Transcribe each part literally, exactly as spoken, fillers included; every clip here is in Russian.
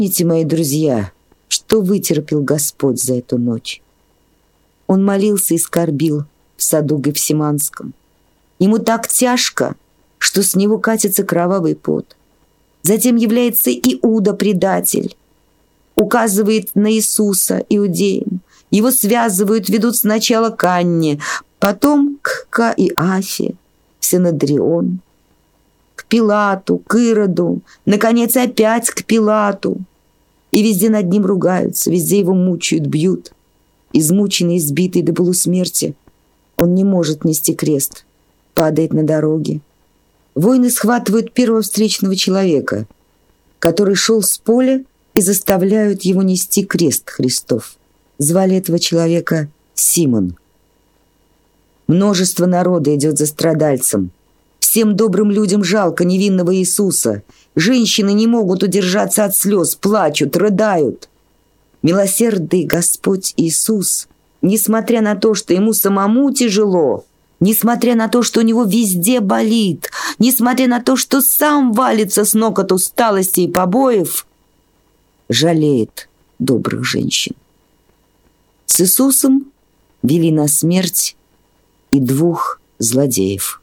Помните, мои друзья, что вытерпел Господь за эту ночь. Он молился и скорбил в саду Гефсиманском. Ему так тяжко, что с него катится кровавый пот. Затем является Иуда, предатель, указывает на Иисуса иудеям. Его связывают, ведут сначала к Анне, потом к Каиафе, в Синедрион, к Пилату, к Ироду, наконец опять к Пилату. И везде над ним ругаются, везде его мучают, бьют. Измученный, избитый до полусмерти, он не может нести крест, падает на дороге. Воины схватывают первого встречного человека, который шел с поля, и заставляют его нести крест Христов. Звали этого человека Симон. Множество народа идет за страдальцем. Всем добрым людям жалко невинного Иисуса. Женщины не могут удержаться от слез, плачут, рыдают. Милосердный Господь Иисус, несмотря на то, что ему самому тяжело, несмотря на то, что у него везде болит, несмотря на то, что сам валится с ног от усталости и побоев, жалеет добрых женщин. С Иисусом вели на смерть и двух злодеев.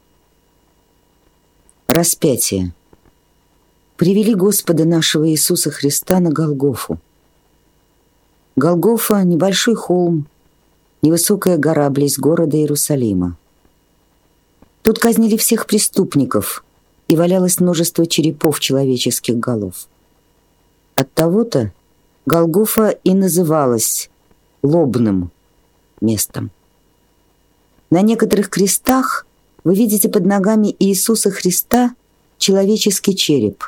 Распятие. Привели Господа нашего Иисуса Христа на Голгофу. Голгофа – небольшой холм, невысокая гора близ города Иерусалима. Тут казнили всех преступников, и валялось множество черепов человеческих голов. Оттого-то Голгофа и называлась лобным местом. На некоторых крестах вы видите под ногами Иисуса Христа человеческий череп.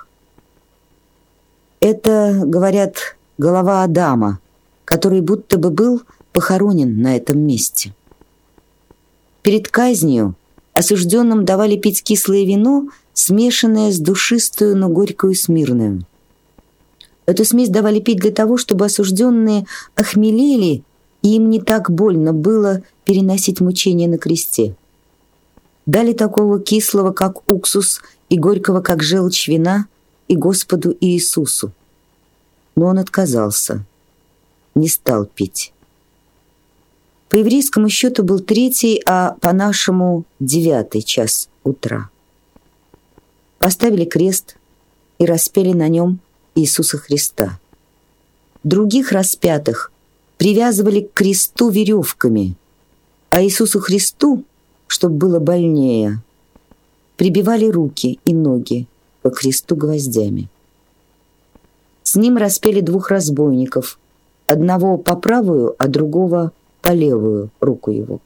Это, говорят, голова Адама, который будто бы был похоронен на этом месте. Перед казнью осужденным давали пить кислое вино, смешанное с душистую, но горькую смирную. Эту смесь давали пить для того, чтобы осужденные охмелели, и им не так больно было переносить мучения на кресте. Дали такого кислого, как уксус, и горького, как желчь вина, и Господу Иисусу. Но он отказался, не стал пить. По еврейскому счету был третий, а по-нашему девятый час утра. Поставили крест и распяли на нем Иисуса Христа. Других распятых привязывали к кресту веревками, а Иисусу Христу, чтобы было больнее, прибивали руки и ноги по кресту гвоздями. С ним распяли двух разбойников, одного по правую, а другого по левую руку его.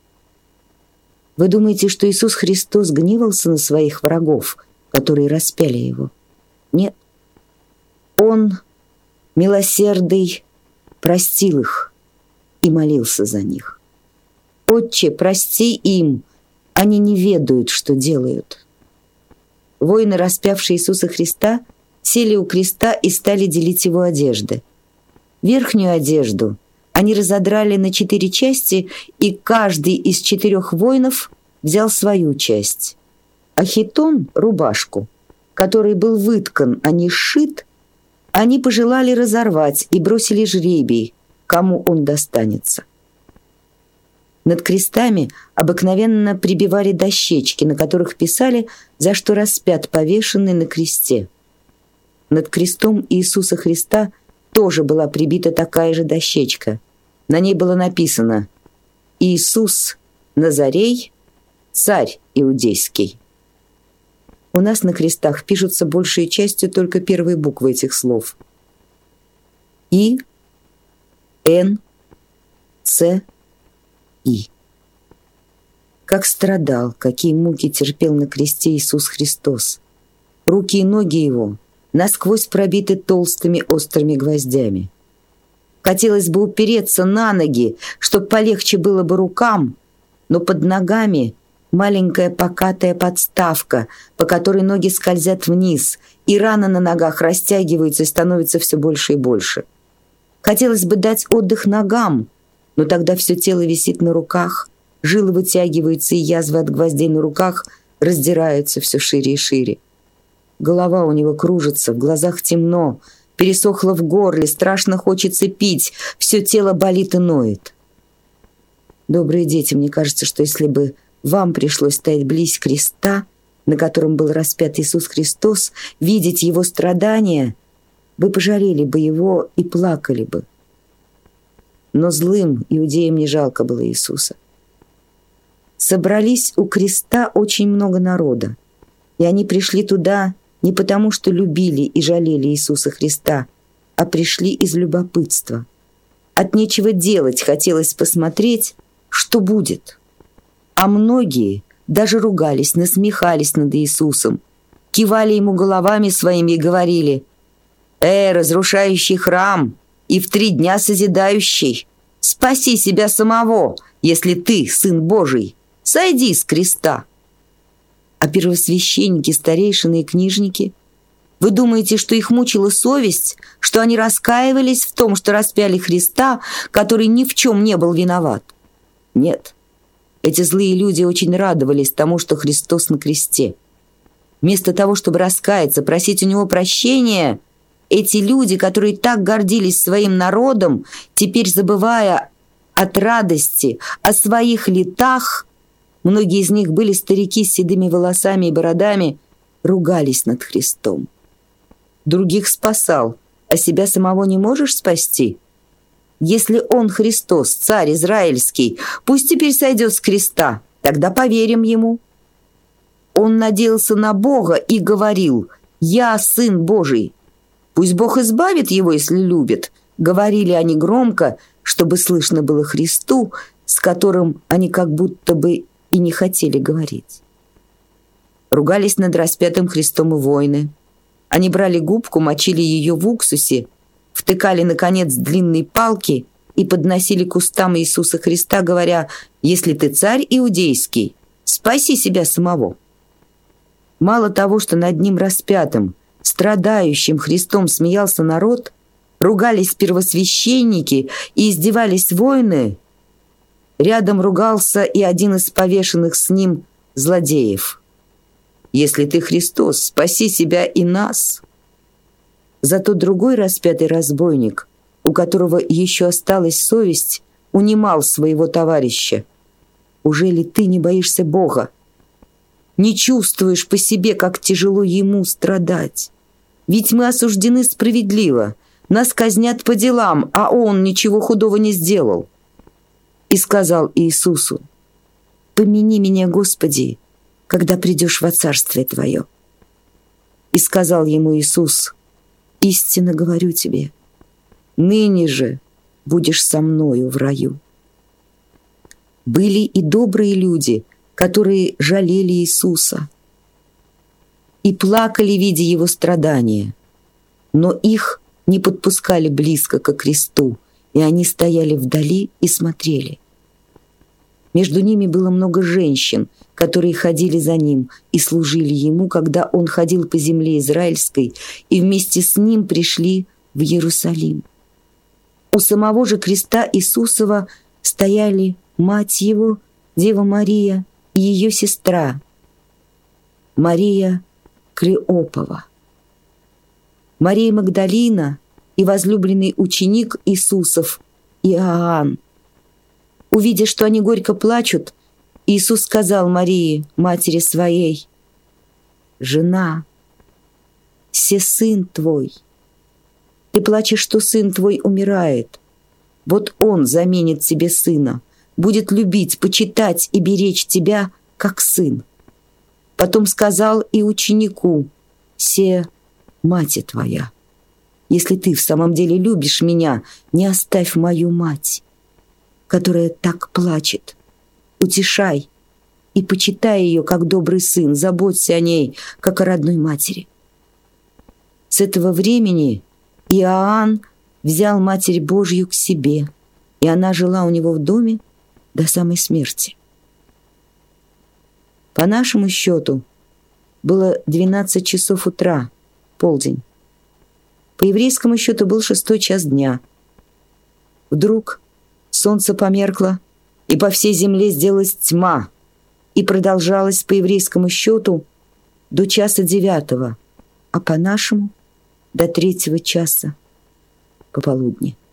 Вы думаете, что Иисус Христос гневался на своих врагов, которые распяли его? Нет. Он, милосердный, простил их и молился за них. «Отче, прости им, они не ведают, что делают». Воины, распявшие Иисуса Христа, сели у креста и стали делить его одежды. Верхнюю одежду они разодрали на четыре части, и каждый из четырех воинов взял свою часть. А хитон, рубашку, который был выткан, а не сшит, они пожелали разорвать и бросили жребий, кому он достанется. Над крестами обыкновенно прибивали дощечки, на которых писали, за что распят повешенный на кресте. Над крестом Иисуса Христа тоже была прибита такая же дощечка. На ней было написано «Иисус Назарей, царь иудейский». У нас на крестах пишутся большей частью только первые буквы этих слов. И, Н, Ц, И. Как страдал, какие муки терпел на кресте Иисус Христос. Руки и ноги его насквозь пробиты толстыми острыми гвоздями. Хотелось бы упереться на ноги, чтоб полегче было бы рукам, но под ногами маленькая покатая подставка, по которой ноги скользят вниз, и раны на ногах растягиваются и становятся все больше и больше. Хотелось бы дать отдых ногам, но тогда все тело висит на руках, жилы вытягиваются, и язвы от гвоздей на руках раздираются все шире и шире. Голова у него кружится, в глазах темно, пересохло в горле, страшно хочется пить, все тело болит и ноет. Добрые дети, мне кажется, что если бы вам пришлось стоять близ креста, на котором был распят Иисус Христос, видеть Его страдания, вы пожалели бы Его и плакали бы. Но злым иудеям не жалко было Иисуса. Собрались у креста очень много народа, и они пришли туда не потому, что любили и жалели Иисуса Христа, а пришли из любопытства. От нечего делать хотелось посмотреть, что будет. А многие даже ругались, насмехались над Иисусом, кивали Ему головами своими и говорили: «Э, разрушающий храм и в три дня созидающий, спаси себя самого, если ты Сын Божий, сойди с креста». А первосвященники, старейшины и книжники, вы думаете, что их мучила совесть, что они раскаивались в том, что распяли Христа, который ни в чем не был виноват? Нет. Эти злые люди очень радовались тому, что Христос на кресте. Вместо того, чтобы раскаяться, просить у Него прощения, эти люди, которые так гордились своим народом, теперь, забывая от радости о своих летах, многие из них были старики с седыми волосами и бородами, ругались над Христом. Других спасал, а себя самого не можешь спасти? Если Он Христос, царь израильский, пусть теперь сойдет с креста, тогда поверим Ему. Он надеялся на Бога и говорил: «Я Сын Божий». Пусть Бог избавит его, если любит, говорили они громко, чтобы слышно было Христу, с которым они как будто бы и не хотели говорить. Ругались над распятым Христом и воины. Они брали губку, мочили ее в уксусе, втыкали, наконец, длинные палки и подносили к устам Иисуса Христа, говоря: «Если ты царь иудейский, спаси себя самого». Мало того, что над ним распятым, страдающим Христом смеялся народ, ругались первосвященники и издевались воины, рядом ругался и один из повешенных с ним злодеев. «Если ты Христос, спаси себя и нас». Зато другой распятый разбойник, у которого еще осталась совесть, унимал своего товарища: «Уже ли ты не боишься Бога? Не чувствуешь по себе, как тяжело Ему страдать? Ведь мы осуждены справедливо, нас казнят по делам, а Он ничего худого не сделал». И сказал Иисусу: «Помяни меня, Господи, когда придешь во Царствие Твое». И сказал ему Иисус: «Истинно говорю тебе, ныне же будешь со мною в раю». Были и добрые люди, которые жалели Иисуса и плакали, видя Его страдания, но их не подпускали близко ко кресту, и они стояли вдали и смотрели. Между ними было много женщин, которые ходили за Ним и служили Ему, когда Он ходил по земле израильской, и вместе с Ним пришли в Иерусалим. У самого же креста Иисусова стояли мать Его, Дева Мария, и ее сестра Мария Клеопова, Мария Магдалина и возлюбленный ученик Иисусов Иоанн. Увидя, что они горько плачут, Иисус сказал Марии, матери своей: «Жена, се сын твой. Ты плачешь, что сын твой умирает. Вот он заменит тебе сына, будет любить, почитать и беречь тебя, как сын». Потом сказал и ученику: «Се мать твоя. Если ты в самом деле любишь меня, не оставь мою мать, которая так плачет. Утешай и почитай ее, как добрый сын, заботься о ней, как о родной матери». С этого времени Иоанн взял Матерь Божью к себе, и она жила у него в доме до самой смерти. По нашему счету было двенадцать часов утра, полдень. По еврейскому счету был шестой час дня. Вдруг солнце померкло, и по всей земле сделалась тьма, и продолжалась по еврейскому счету до часа девятого, а по нашему до третьего часа пополудни.